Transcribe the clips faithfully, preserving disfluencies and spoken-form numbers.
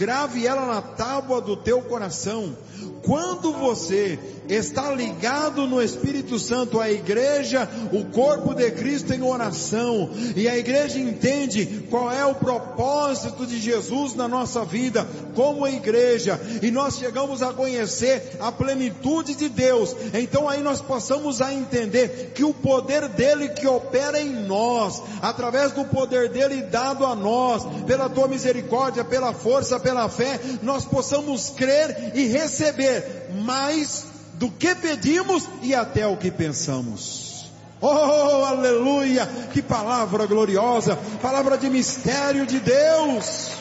grave ela na tábua do teu coração. Quando você está ligado no Espírito Santo, a igreja, o corpo de Cristo em oração, e a igreja entende qual é o propósito de Jesus na nossa vida, como igreja, e nós chegamos a conhecer a plenitude de Deus, então aí nós passamos a entender que o poder dele que opera em nós, através do poder dele dado a nós, pela tua misericórdia, pela força, pela fé, nós possamos crer e receber mais do que pedimos e até o que pensamos. Oh, aleluia, que palavra gloriosa, palavra de mistério de Deus.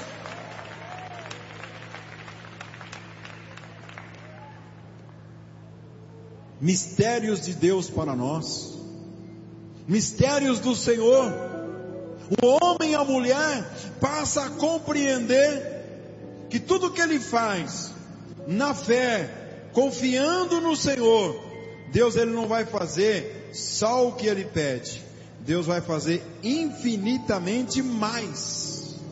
Mistérios de Deus para nós, mistérios do Senhor. O homem e a mulher passa a compreender que tudo que ele faz na fé, confiando no Senhor, Deus ele não vai fazer só o que ele pede, Deus vai fazer infinitamente mais.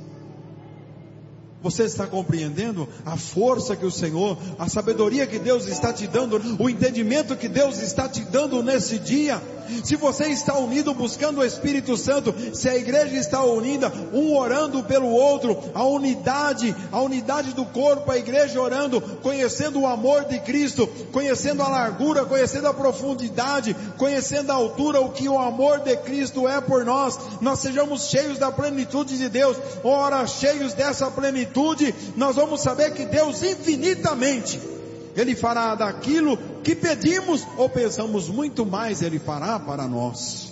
Você está compreendendo a força que o Senhor, a sabedoria que Deus está te dando, o entendimento que Deus está te dando nesse dia? Se você está unido buscando o Espírito Santo, se a igreja está unida, um orando pelo outro, a unidade, a unidade do corpo, a igreja orando, conhecendo o amor de Cristo, conhecendo a largura, conhecendo a profundidade, conhecendo a altura, o que o amor de Cristo é por nós, nós sejamos cheios da plenitude de Deus. Ora, cheios dessa plenitude, nós vamos saber que Deus infinitamente, Ele fará daquilo que pedimos ou pensamos muito mais, Ele fará para nós.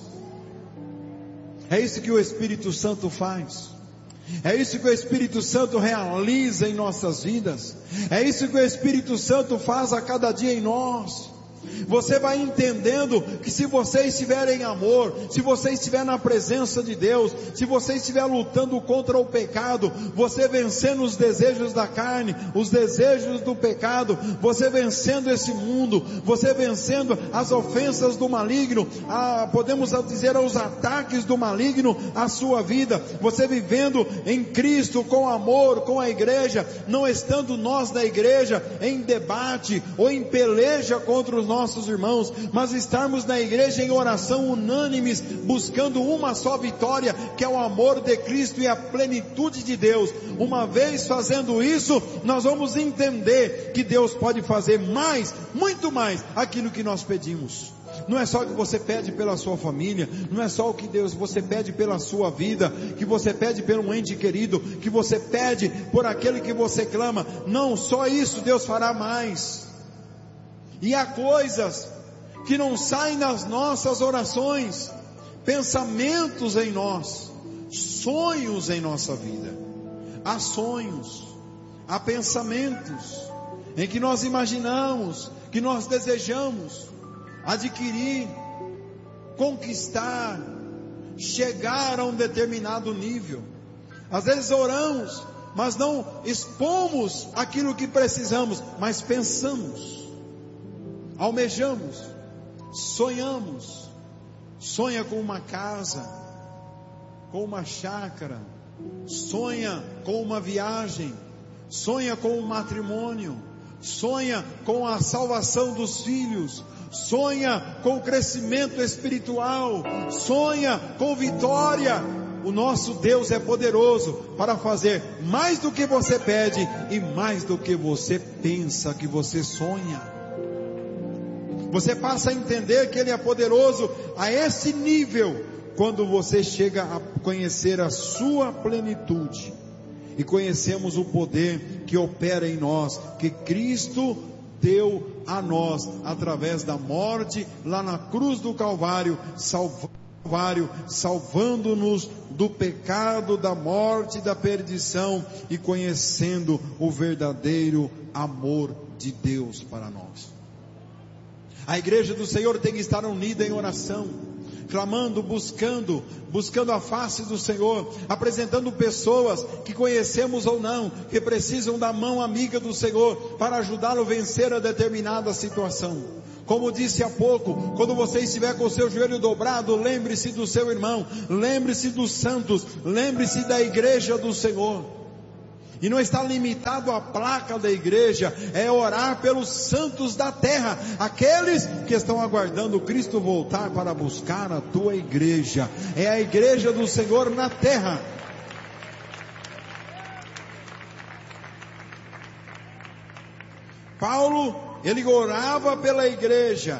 É isso que o Espírito Santo faz. É isso que o Espírito Santo realiza em nossas vidas. É isso que o Espírito Santo faz a cada dia em nós. Você vai entendendo que se você estiver em amor, se você estiver na presença de Deus, se você estiver lutando contra o pecado, você vencendo os desejos da carne, os desejos do pecado, você vencendo esse mundo, você vencendo as ofensas do maligno, a, podemos dizer os ataques do maligno à sua vida, você vivendo em Cristo com amor, com a igreja, não estando nós da igreja em debate ou em peleja contra os nossos nossos irmãos, mas estarmos na igreja em oração unânimes, buscando uma só vitória, que é o amor de Cristo e a plenitude de Deus. Uma vez fazendo isso, nós vamos entender que Deus pode fazer mais, muito mais, aquilo que nós pedimos. Não é só o que você pede pela sua família, não é só o que Deus, você pede pela sua vida, que você pede pelo um ente querido, que você pede por aquele que você clama. Não, só isso Deus fará mais. E há coisas que não saem das nossas orações, pensamentos em nós, sonhos em nossa vida. Há sonhos, há pensamentos em que nós imaginamos, que nós desejamos adquirir, conquistar, chegar a um determinado nível. Às vezes oramos, mas não expomos aquilo que precisamos, mas pensamos. Almejamos, sonhamos, sonha com uma casa, com uma chácara, sonha com uma viagem, sonha com um matrimônio, sonha com a salvação dos filhos, sonha com o crescimento espiritual, sonha com vitória. O nosso Deus é poderoso para fazer mais do que você pede e mais do que você pensa, que você sonha. Você passa a entender que Ele é poderoso a esse nível, quando você chega a conhecer a sua plenitude, e conhecemos o poder que opera em nós, que Cristo deu a nós, através da morte, lá na cruz do Calvário, salvando, salvando-nos do pecado, da morte e da perdição, e conhecendo o verdadeiro amor de Deus para nós. A igreja do Senhor tem que estar unida em oração, clamando, buscando, buscando a face do Senhor, apresentando pessoas que conhecemos ou não, que precisam da mão amiga do Senhor, para ajudá-lo a vencer a determinada situação. Como disse há pouco, quando você estiver com o seu joelho dobrado, lembre-se do seu irmão, lembre-se dos santos, lembre-se da igreja do Senhor. E não está limitado à placa da igreja, é orar pelos santos da terra, aqueles que estão aguardando Cristo voltar para buscar a tua igreja. É a igreja do Senhor na terra. Paulo, ele orava pela igreja,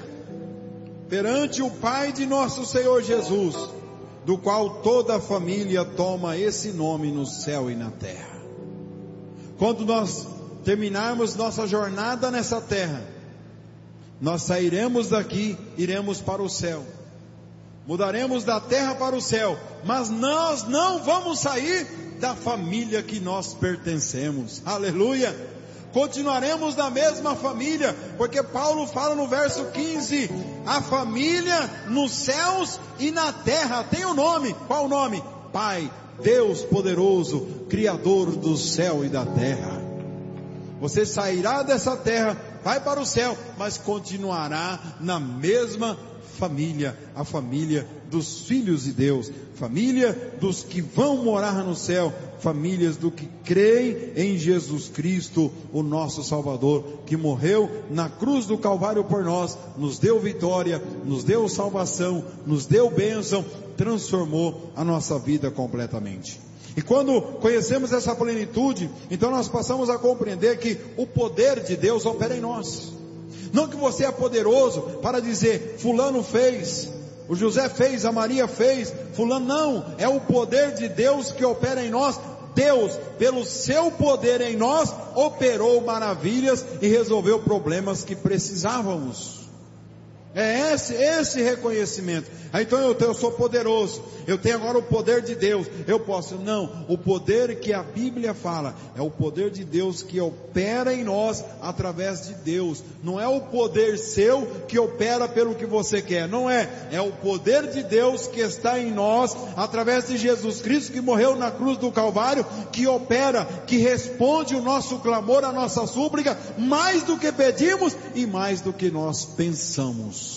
perante o Pai de nosso Senhor Jesus, do qual toda a família toma esse nome no céu e na terra. Quando nós terminarmos nossa jornada nessa terra, nós sairemos daqui, iremos para o céu, mudaremos da terra para o céu, mas nós não vamos sair da família que nós pertencemos, aleluia, continuaremos na mesma família, porque Paulo fala no verso quinze, a família nos céus e na terra, tem o um nome, qual o nome? Pai, Deus poderoso, Criador do céu e da terra. Você sairá dessa terra, vai para o céu, mas continuará na mesma família, a família dos filhos de Deus, família dos que vão morar no céu, famílias do que creem em Jesus Cristo, o nosso Salvador, que morreu na cruz do Calvário por nós, nos deu vitória, nos deu salvação, nos deu bênção, transformou a nossa vida completamente. E quando conhecemos essa plenitude, então nós passamos a compreender que o poder de Deus opera em nós. Não que você é poderoso para dizer, fulano fez, o José fez, a Maria fez, fulano, não, é o poder de Deus que opera em nós. Deus, pelo seu poder em nós, operou maravilhas e resolveu problemas que precisávamos. É esse, esse reconhecimento. Então eu, eu sou poderoso, eu tenho agora o poder de Deus, eu posso. Não, o poder que a Bíblia fala, é o poder de Deus que opera em nós, através de Deus. Não é o poder seu que opera pelo que você quer, não é. É o poder de Deus que está em nós, através de Jesus Cristo, que morreu na cruz do Calvário, que opera, que responde o nosso clamor, a nossa súplica, mais do que pedimos e mais do que nós pensamos.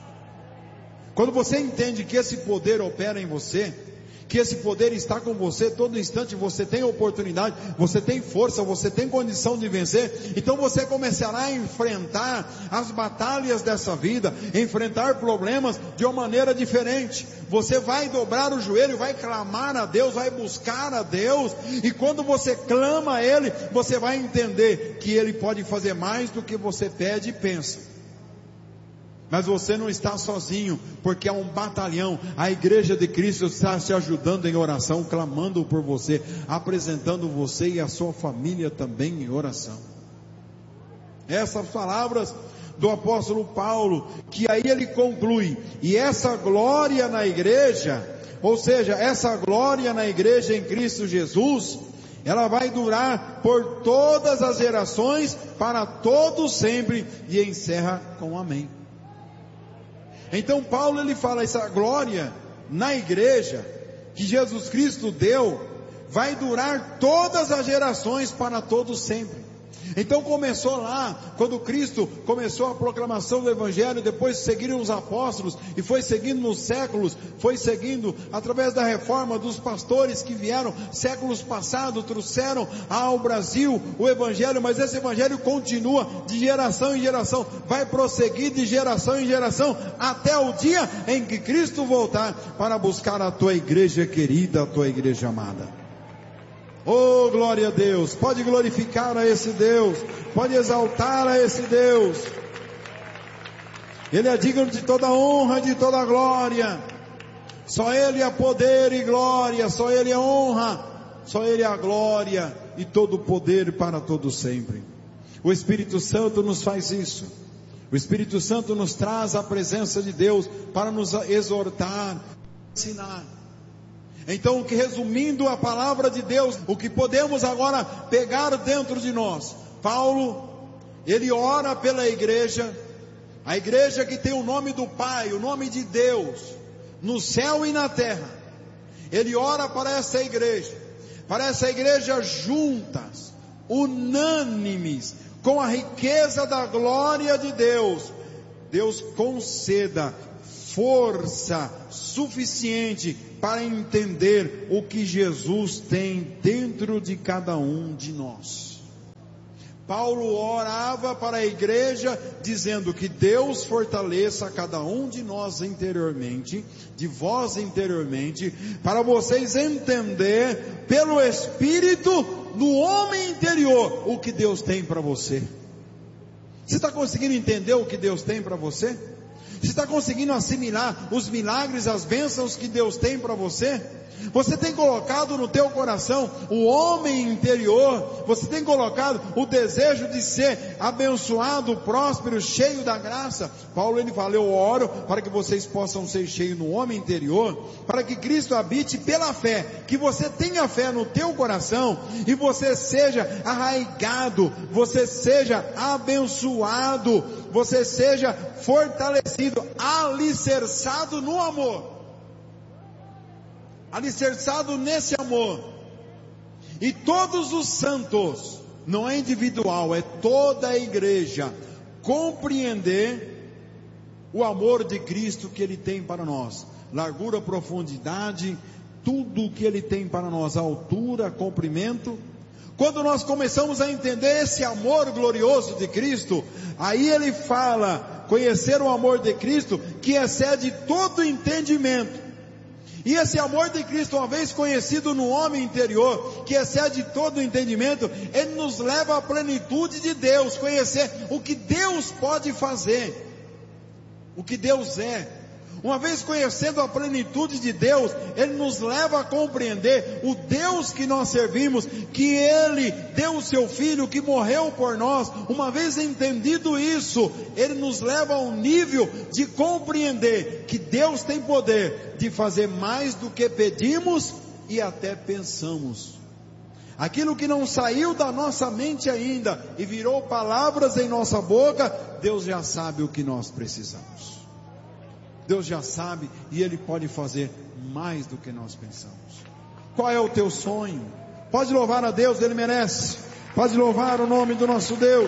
Quando você entende que esse poder opera em você, que esse poder está com você todo instante, você tem oportunidade, você tem força, você tem condição de vencer, então você começará a enfrentar as batalhas dessa vida, enfrentar problemas de uma maneira diferente. Você vai dobrar o joelho, vai clamar a Deus, vai buscar a Deus, e quando você clama a Ele, você vai entender que Ele pode fazer mais do que você pede e pensa. Mas você não está sozinho, porque há um batalhão, a igreja de Cristo está te ajudando em oração, clamando por você, apresentando você e a sua família também em oração. Essas palavras do apóstolo Paulo, que aí ele conclui, e essa glória na igreja, ou seja, essa glória na igreja em Cristo Jesus, ela vai durar por todas as gerações, para todos sempre, e encerra com amém. Então Paulo ele fala, essa glória na igreja que Jesus Cristo deu, vai durar todas as gerações, para todos sempre. Então começou lá, quando Cristo começou a proclamação do Evangelho, depois seguiram os apóstolos, e foi seguindo nos séculos, foi seguindo através da reforma dos pastores que vieram, séculos passados, trouxeram ao Brasil o Evangelho, mas esse Evangelho continua de geração em geração, vai prosseguir de geração em geração, até o dia em que Cristo voltar, para buscar a tua igreja querida, a tua igreja amada. Oh, glória a Deus, pode glorificar a esse Deus, pode exaltar a esse Deus. Ele é digno de toda honra, de toda glória. Só Ele é poder e glória, só Ele é honra, só Ele é a glória e todo o poder para todo sempre. O Espírito Santo nos faz isso. O Espírito Santo nos traz a presença de Deus para nos exortar, ensinar. Então, que resumindo a palavra de Deus, o que podemos agora pegar dentro de nós, Paulo, ele ora pela igreja, a igreja que tem o nome do Pai, o nome de Deus, no céu e na terra. Ele ora para essa igreja, para essa igreja juntas, unânimes, com a riqueza da glória de Deus. Deus conceda força suficiente para entender o que Jesus tem dentro de cada um de nós. Paulo orava para a igreja, dizendo que Deus fortaleça cada um de nós interiormente, de vós interiormente, para vocês entender pelo Espírito, no homem interior, o que Deus tem para você. Você está conseguindo entender o que Deus tem para você? Você está conseguindo assimilar os milagres, as bênçãos que Deus tem para você? Você tem colocado no teu coração o homem interior, você tem colocado o desejo de ser abençoado, próspero, cheio da graça. Paulo ele fala, eu oro para que vocês possam ser cheios no homem interior, para que Cristo habite pela fé, que você tenha fé no teu coração, e você seja arraigado, você seja abençoado, você seja fortalecido, alicerçado no amor. Alicerçado nesse amor, e todos os santos, não é individual, é toda a igreja, compreender o amor de Cristo que Ele tem para nós, largura, profundidade, tudo o que Ele tem para nós, altura, comprimento. Quando nós começamos a entender esse amor glorioso de Cristo, aí Ele fala, conhecer o amor de Cristo, que excede todo entendimento. E esse amor de Cristo, uma vez conhecido no homem interior, que excede todo o entendimento, ele nos leva à plenitude de Deus, conhecer o que Deus pode fazer, o que Deus é. Uma vez conhecendo a plenitude de Deus, Ele nos leva a compreender o Deus que nós servimos, que Ele deu o Seu Filho, que morreu por nós. Uma vez entendido isso, Ele nos leva a um nível de compreender que Deus tem poder de fazer mais do que pedimos e até pensamos. Aquilo que não saiu da nossa mente ainda e virou palavras em nossa boca, Deus já sabe o que nós precisamos. Deus já sabe e Ele pode fazer mais do que nós pensamos. Qual é o teu sonho? Pode louvar a Deus, Ele merece. Pode louvar o nome do nosso Deus.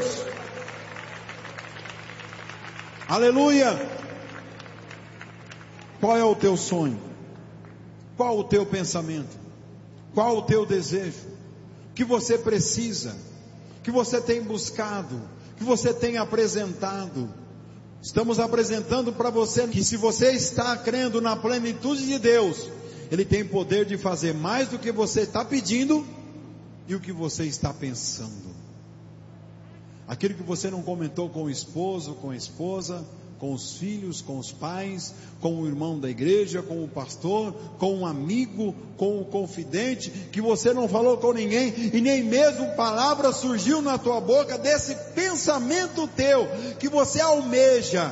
Aleluia. Qual é o teu sonho? Qual o teu pensamento? Qual o teu desejo? Que você precisa, que você tem buscado, que você tem apresentado. Estamos apresentando para você que se você está crendo na plenitude de Deus, Ele tem poder de fazer mais do que você está pedindo e o que você está pensando. Aquilo que você não comentou com o esposo, com a esposa, com os filhos, com os pais, com o irmão da igreja, com o pastor, com um amigo, com o confidente, que você não falou com ninguém, e nem mesmo palavra surgiu na tua boca desse pensamento teu, que você almeja,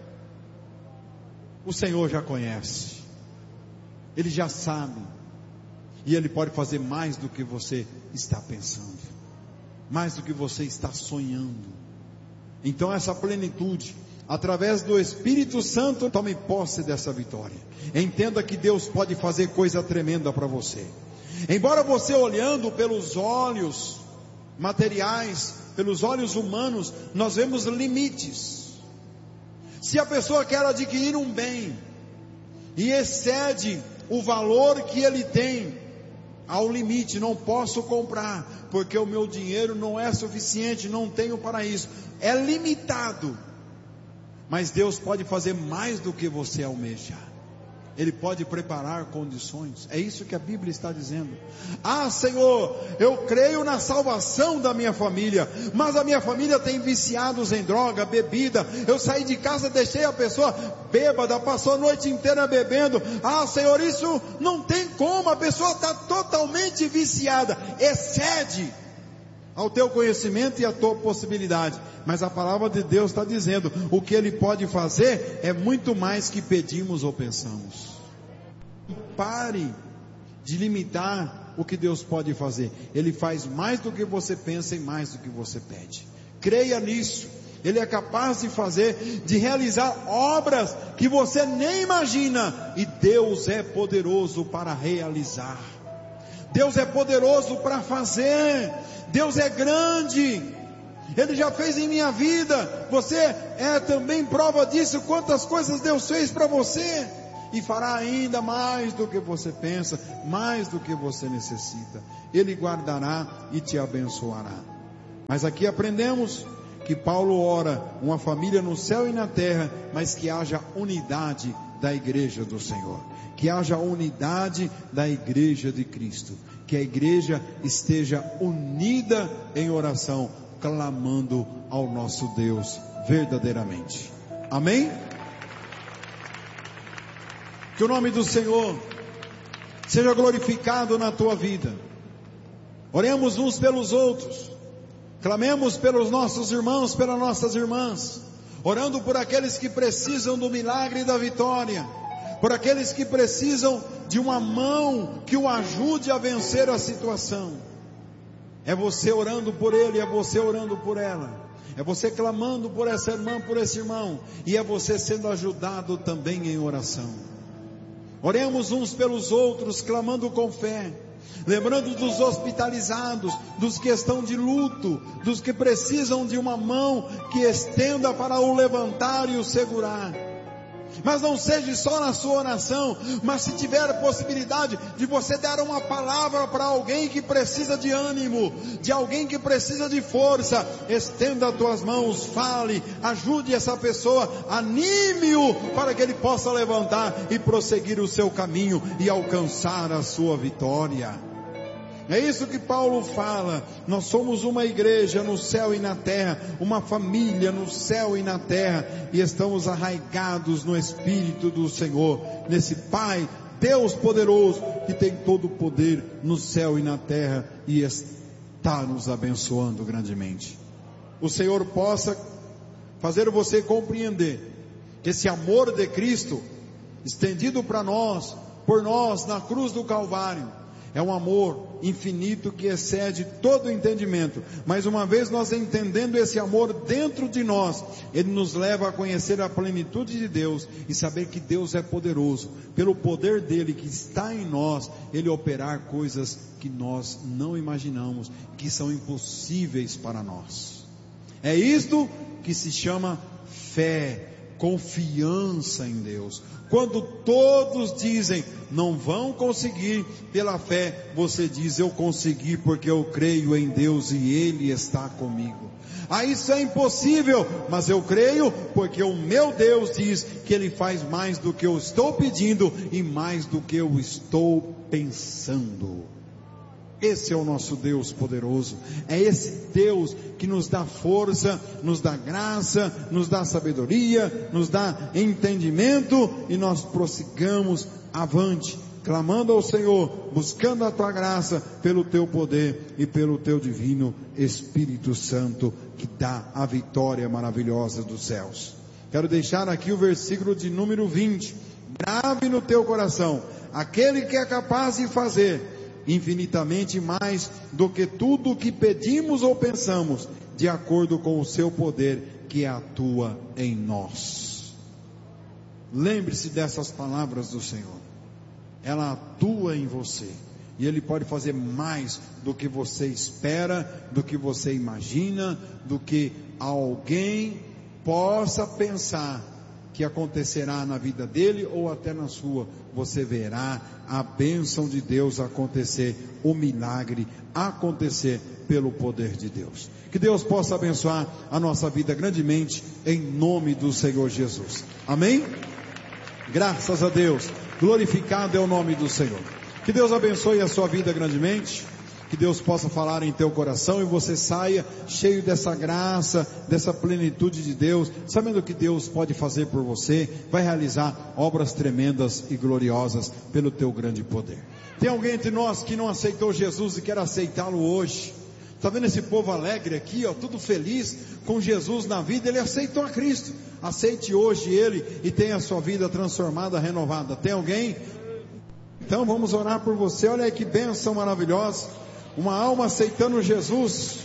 o Senhor já conhece, Ele já sabe, e Ele pode fazer mais do que você está pensando, mais do que você está sonhando. Então essa plenitude, através do Espírito Santo, tome posse dessa vitória. Entenda que Deus pode fazer coisa tremenda para você. Embora você olhando pelos olhos materiais, pelos olhos humanos, nós vemos limites. Se a pessoa quer adquirir um bem e excede o valor que ele tem, ao limite, não posso comprar, porque o meu dinheiro não é suficiente, não tenho para isso, é limitado. Mas Deus pode fazer mais do que você almeja. Ele pode preparar condições. É isso que a Bíblia está dizendo. Ah, Senhor, eu creio na salvação da minha família, mas a minha família tem viciados em droga, bebida. Eu saí de casa, deixei a pessoa bêbada, passou a noite inteira bebendo. Ah, Senhor, isso não tem como. A pessoa está totalmente viciada. Excede ao teu conhecimento e à tua possibilidade. Mas a palavra de Deus está dizendo, o que Ele pode fazer é muito mais que pedimos ou pensamos. Pare de limitar o que Deus pode fazer. Ele faz mais do que você pensa e mais do que você pede. Creia nisso. Ele é capaz de fazer, de realizar obras que você nem imagina. E Deus é poderoso para realizar. Deus é poderoso para fazer. Deus é grande. Ele já fez em minha vida. Você é também prova disso. Quantas coisas Deus fez para você, e fará ainda mais do que você pensa, mais do que você necessita. Ele guardará e te abençoará. Mas aqui aprendemos que Paulo ora uma família no céu e na terra, mas que haja unidade da igreja do Senhor, que haja unidade da igreja de Cristo, que a igreja esteja unida em oração, clamando ao nosso Deus verdadeiramente. Amém? Que o nome do Senhor seja glorificado na tua vida. Oremos uns pelos outros, clamemos pelos nossos irmãos, pelas nossas irmãs, orando por aqueles que precisam do milagre e da vitória, por aqueles que precisam de uma mão que o ajude a vencer a situação. É você orando por ele, é você orando por ela, é você clamando por essa irmã, por esse irmão, e é você sendo ajudado também em oração. Oremos uns pelos outros, clamando com fé, lembrando dos hospitalizados, dos que estão de luto, dos que precisam de uma mão que estenda para o levantar e o segurar. Mas não seja só na sua oração, mas se tiver a possibilidade de você dar uma palavra para alguém que precisa de ânimo, de alguém que precisa de força, estenda as tuas mãos, fale, ajude essa pessoa, anime-o para que ele possa levantar e prosseguir o seu caminho e alcançar a sua vitória. É isso que Paulo fala. Nós somos uma igreja no céu e na terra, uma família no céu e na terra, e estamos arraigados no Espírito do Senhor, nesse Pai, Deus poderoso, que tem todo o poder no céu e na terra, e está nos abençoando grandemente. O Senhor possa fazer você compreender que esse amor de Cristo, estendido para nós, por nós, na cruz do Calvário, é um amor infinito que excede todo o entendimento. Mas uma vez nós entendendo esse amor dentro de nós, ele nos leva a conhecer a plenitude de Deus e saber que Deus é poderoso, pelo poder dele que está em nós, ele operar coisas que nós não imaginamos, que são impossíveis para nós. É isto que se chama fé, confiança em Deus. Quando todos dizem, não vão conseguir pela fé, você diz, eu consegui porque eu creio em Deus e Ele está comigo. Ah, isso é impossível, mas eu creio porque o meu Deus diz que Ele faz mais do que eu estou pedindo e mais do que eu estou pensando. Esse é o nosso Deus poderoso, é esse Deus que nos dá força, nos dá graça, nos dá sabedoria, nos dá entendimento, e nós prossigamos avante, clamando ao Senhor, buscando a tua graça, pelo teu poder e pelo teu divino Espírito Santo, que dá a vitória maravilhosa dos céus. Quero deixar aqui o versículo de número vinte, grave no teu coração, aquele que é capaz de fazer infinitamente mais do que tudo o que pedimos ou pensamos, de acordo com o seu poder que atua em nós. Lembre-se dessas palavras do Senhor. Ela atua em você, e Ele pode fazer mais do que você espera, do que você imagina, do que alguém possa pensar que acontecerá na vida dele ou até na sua. Você verá a bênção de Deus acontecer, o milagre acontecer pelo poder de Deus. Que Deus possa abençoar a nossa vida grandemente, em nome do Senhor Jesus. Amém? Graças a Deus, glorificado é o nome do Senhor. Que Deus abençoe a sua vida grandemente, que Deus possa falar em teu coração e você saia cheio dessa graça, dessa plenitude de Deus, sabendo que Deus pode fazer por você, vai realizar obras tremendas e gloriosas pelo teu grande poder. Tem alguém entre nós que não aceitou Jesus e quer aceitá-lo hoje? Está vendo esse povo alegre aqui, ó, tudo feliz com Jesus na vida? Ele aceitou a Cristo. Aceite hoje Ele e tenha a sua vida transformada, renovada. Tem alguém? Então vamos orar por você. Olha aí que bênção maravilhosa. Uma alma aceitando Jesus.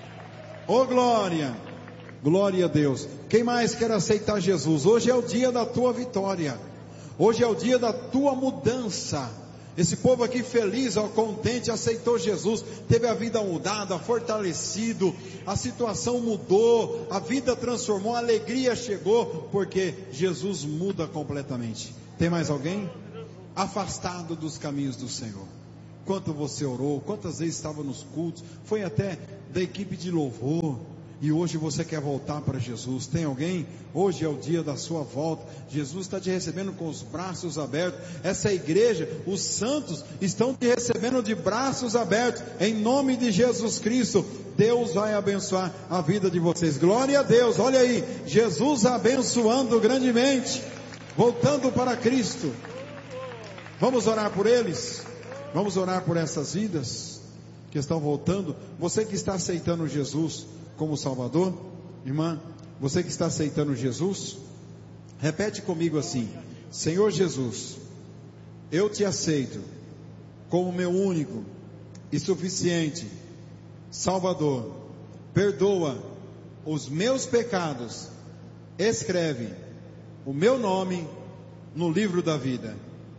Oh glória, glória a Deus. Quem mais quer aceitar Jesus? Hoje é o dia da tua vitória. Hoje é o dia da tua mudança. Esse povo aqui feliz, ó, contente, aceitou Jesus, teve a vida mudada, fortalecido, a situação mudou, a vida transformou, a alegria chegou, porque Jesus muda completamente. Tem mais alguém? Afastado dos caminhos do Senhor. Quanto você orou, quantas vezes estava nos cultos, foi até da equipe de louvor, e hoje você quer voltar para Jesus. Tem alguém? Hoje é o dia da sua volta. Jesus está te recebendo com os braços abertos. Essa igreja, os santos estão te recebendo de braços abertos, em nome de Jesus Cristo. Deus vai abençoar a vida de vocês. Glória a Deus. Olha aí, Jesus abençoando grandemente, voltando para Cristo. Vamos orar por eles? Vamos orar por essas vidas que estão voltando. Você que está aceitando Jesus como Salvador, irmã, você que está aceitando Jesus, repete comigo assim: Senhor Jesus, eu te aceito como meu único e suficiente Salvador. Perdoa os meus pecados, escreve o meu nome no livro da vida.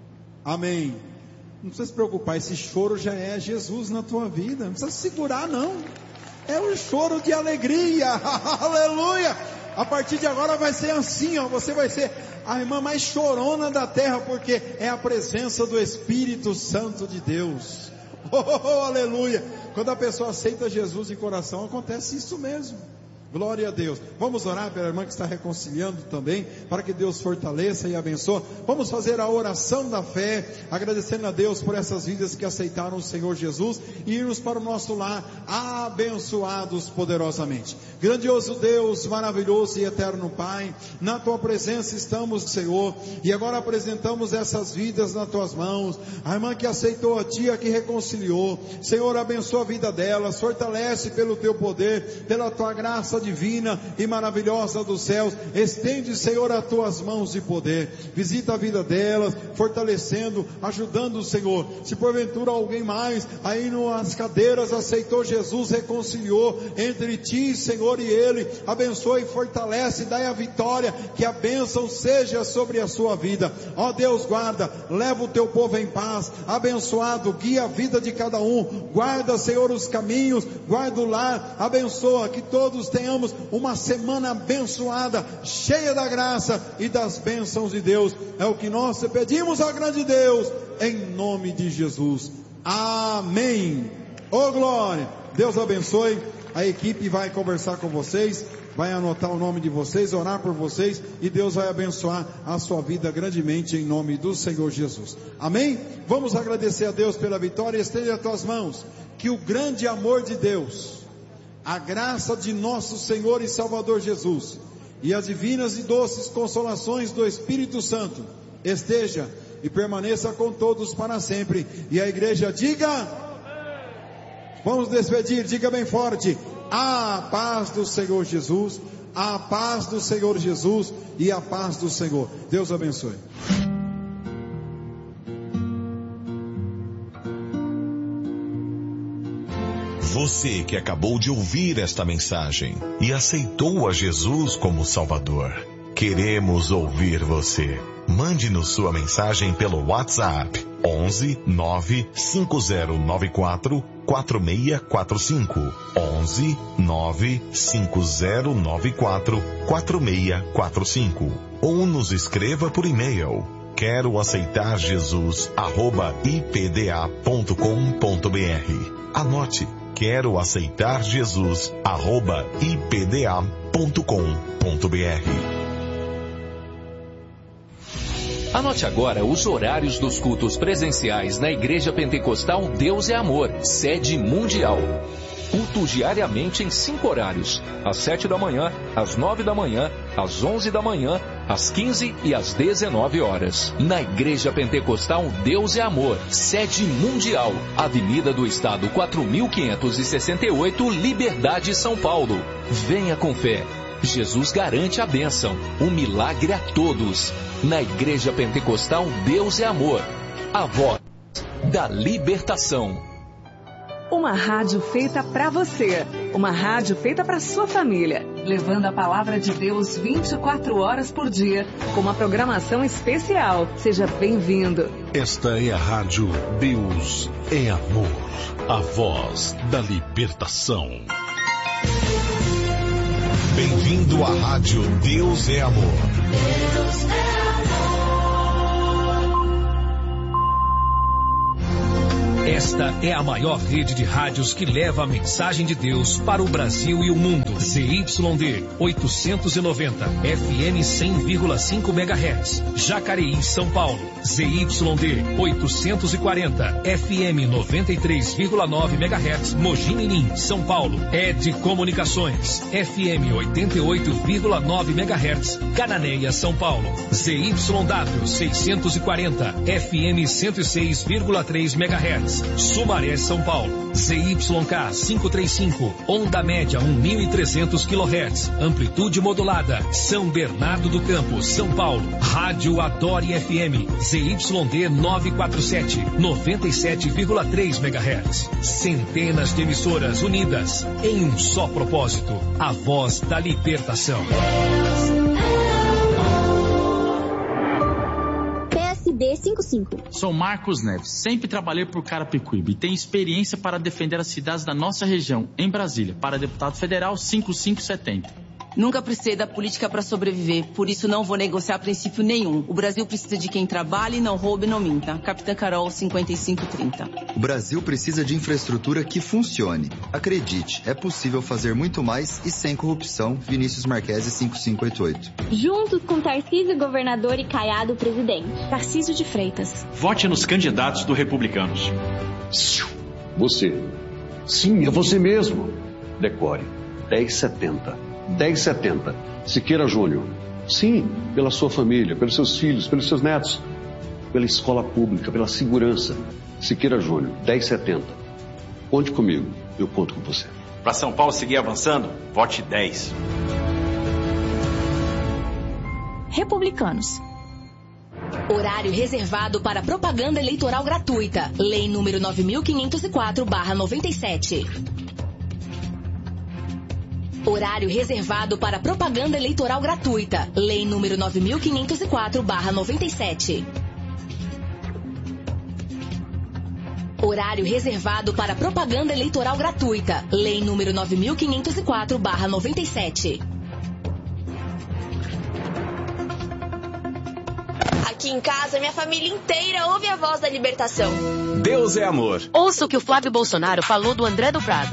Amém. Não precisa se preocupar, esse choro já é Jesus na tua vida, não precisa segurar não, é um choro de alegria, aleluia. A partir de agora vai ser assim, ó, você vai ser a irmã mais chorona da terra, porque é a presença do Espírito Santo de Deus, oh, oh, oh, aleluia. Quando a pessoa aceita Jesus de coração, acontece isso mesmo. Glória a Deus. Vamos orar pela irmã que está reconciliando também, para que Deus fortaleça e abençoe. Vamos fazer a oração da fé, agradecendo a Deus por essas vidas que aceitaram o Senhor Jesus, e irmos para o nosso lar abençoados poderosamente. Grandioso Deus, maravilhoso e eterno Pai, na tua presença estamos, Senhor, e agora apresentamos essas vidas nas tuas mãos. A irmã que aceitou a ti, a que reconciliou, Senhor, abençoa a vida delas, fortalece pelo teu poder, pela tua graça divina e maravilhosa dos céus. Estende, Senhor, as tuas mãos de poder, visita a vida delas, fortalecendo, ajudando, Senhor. Se porventura alguém mais aí nas cadeiras aceitou Jesus, reconciliou entre ti, Senhor, e ele, abençoe e fortalece, dai a vitória, que a bênção seja sobre a sua vida. Ó Deus, guarda, leva o teu povo em paz, abençoado, guia a vida de cada um, guarda, Senhor, os caminhos, guarda o lar, abençoa, que todos tenham uma semana abençoada, cheia da graça e das bênçãos de Deus. É o que nós te pedimos ao grande Deus, em nome de Jesus. Amém. Oh glória. Deus abençoe. A equipe vai conversar com vocês, vai anotar o nome de vocês, orar por vocês, e Deus vai abençoar a sua vida grandemente em nome do Senhor Jesus. Amém? Vamos agradecer a Deus pela vitória. Estende as tuas mãos. Que o grande amor de Deus, a graça de nosso Senhor e Salvador Jesus, e as divinas e doces consolações do Espírito Santo, esteja e permaneça com todos para sempre. E a igreja diga, vamos despedir, diga bem forte: a paz do Senhor Jesus, a paz do Senhor Jesus e a paz do Senhor. Deus abençoe. Você que acabou de ouvir esta mensagem e aceitou a Jesus como Salvador, queremos ouvir você. Mande-nos sua mensagem pelo WhatsApp onze nove cinco zero nove quatro quatro seis quatro cinco, onze nove cinco zero nove quatro quatro seis quatro cinco, ou nos escreva por e-mail quero aceitar Jesus arroba i p d a ponto com ponto b r. Anote: quero aceitar Jesus arroba i p d a ponto com ponto b r. Anote agora os horários dos cultos presenciais na Igreja Pentecostal Deus é Amor, sede mundial. Culto diariamente em cinco horários: às sete da manhã, às nove da manhã, às onze da manhã, às quinze e às dezenove horas. Na Igreja Pentecostal Deus é Amor, sede mundial, Avenida do Estado quatro mil quinhentos e sessenta e oito, Liberdade, São Paulo. Venha com fé. Jesus garante a bênção, o milagre a todos. Na Igreja Pentecostal Deus é Amor, a voz da libertação. Uma rádio feita para você, uma rádio feita para sua família. levando a palavra de Deus vinte e quatro horas por dia, com uma programação especial. Seja bem-vindo. Esta é a Rádio Deus é Amor, a voz da libertação. Bem-vindo à Rádio Deus é Amor. Deus é Esta é a maior rede de rádios que leva a mensagem de Deus para o Brasil e o mundo. Z Y D oitocentos e noventa, F M cem vírgula cinco megahertz. Jacareí, São Paulo. Z Y D oitocentos e quarenta, F M noventa e três vírgula nove megahertz. Mogi Mirim, São Paulo. Ed Comunicações, F M oitenta e oito vírgula nove megahertz. Cananéia, São Paulo. Z Y W seiscentos e quarenta, F M cento e seis vírgula três megahertz. Sumaré, São Paulo. Z Y K quinhentos e trinta e cinco, onda média mil e trezentos quilohertz, amplitude modulada. São Bernardo do Campo, São Paulo. Rádio Adore F M, Z Y D novecentos e quarenta e sete, noventa e sete vírgula três megahertz. Centenas de emissoras unidas em um só propósito, a voz da libertação. D cinquenta e cinco. Sou Marcos Neves, sempre trabalhei por Carapicuíba e tenho experiência para defender as cidades da nossa região, em Brasília, para deputado federal cinquenta e cinco setenta. Nunca precisei da política para sobreviver, por isso não vou negociar princípio nenhum. O Brasil precisa de quem trabalhe, não roube e não minta. Capitã Carol cinquenta e cinco trinta. O Brasil precisa de infraestrutura que funcione. Acredite, é possível fazer muito mais e sem corrupção. Vinícius Marquesi cinquenta e cinco oitenta e oito. Juntos com Tarcísio governador e Caiado presidente. Tarcísio de Freitas. Vote nos candidatos do Republicanos. Você. Sim, é você mesmo. Decore. dez setenta. dez setenta. Siqueira Júnior. Sim, pela sua família, pelos seus filhos, pelos seus netos, pela escola pública, pela segurança. Siqueira Júnior, dez setenta. Conte comigo, eu conto com você. Para São Paulo seguir avançando, vote dez. Republicanos. Horário reservado para propaganda eleitoral gratuita. Lei número nove mil quinhentos e quatro barra noventa e sete. Horário reservado para propaganda eleitoral gratuita. Lei número nove mil quinhentos e quatro barra noventa e sete. Horário reservado para propaganda eleitoral gratuita. Lei número nove mil quinhentos e quatro barra noventa e sete. Aqui em casa, minha família inteira ouve a voz da libertação. Deus é amor. Ouça o que o Flávio Bolsonaro falou do André do Prado.